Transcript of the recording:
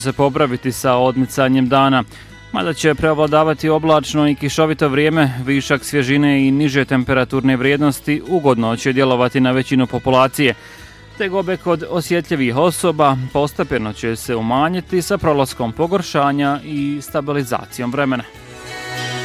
se popraviti sa odmicanjem dana. Mada će preovladavati oblačno i kišovito vrijeme, višak svježine i niže temperaturne vrijednosti ugodno će djelovati na većinu populacije. Tegobe kod osjetljivih osoba postepeno će se umanjiti sa prolaskom pogoršanja i stabilizacijom vremena.